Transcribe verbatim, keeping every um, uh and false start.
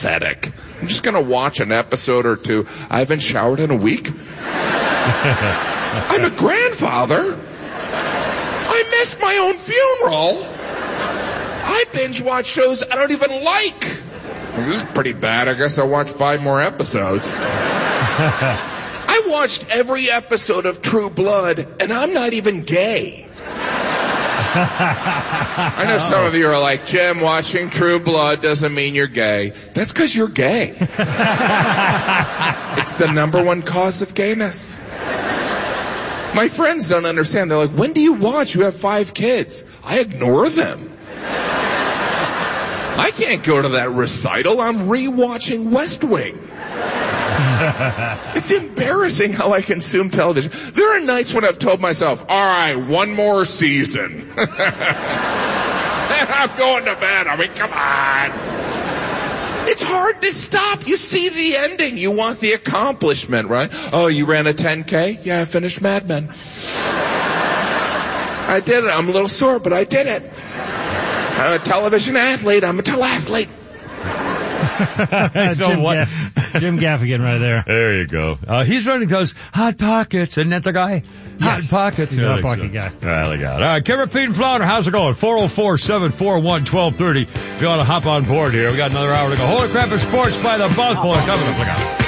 pathetic. I'm just going to watch an episode or two. I haven't showered in a week. I'm a grandfather. I missed my own funeral. I binge watch shows I don't even like. Well, this is pretty bad. I guess I'll watch five more episodes. I watched every episode of True Blood, and I'm not even gay. I know some of you are like, Jim, watching True Blood doesn't mean you're gay. That's because you're gay. It's the number one cause of gayness. My friends don't understand. They're like, when do you watch? You have five kids. I ignore them. I can't go to that recital. I'm re-watching West Wing. It's embarrassing how I consume television. There are nights when I've told myself, all right, one more season. And I'm going to bed. I mean, come on. It's hard to stop. You see the ending. You want the accomplishment, right? Oh, you ran a ten K? Yeah, I finished Mad Men. I did it. I'm a little sore, but I did it. I'm a television athlete. I'm a telathlete. so Jim, what? Gaff- Jim Gaffigan right there. There you go. Uh, he's running those Hot Pockets. Isn't that the guy? Yes. Hot Pockets. He's a Yeah, Hot I think Pocket so. guy. All right, All right, Kim Repeat and Flounder, how's it going? four oh four, seven four one, one two three oh. If you want to hop on board here, we got another hour to go. Holy crap, it's sports by the mouthful. Coming up. Look out.